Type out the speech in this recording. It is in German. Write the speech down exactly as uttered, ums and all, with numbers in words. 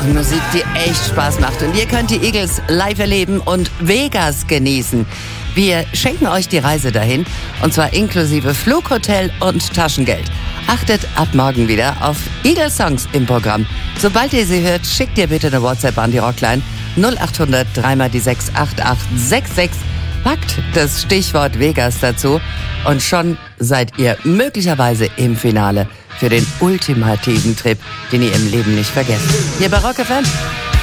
und Musik, die echt Spaß macht. Und ihr könnt die Eagles live erleben und Vegas genießen. Wir schenken euch die Reise dahin, und zwar inklusive Flughotel und Taschengeld. Achtet ab morgen wieder auf Eagles Songs im Programm. Sobald ihr sie hört, schickt ihr bitte eine WhatsApp an die Rockline null acht hundert drei mal die sechs acht acht sechs sechs. Packt das Stichwort Vegas dazu und schon seid ihr möglicherweise im Finale für den ultimativen Trip, den ihr im Leben nicht vergesst. Hier bei Rock F M.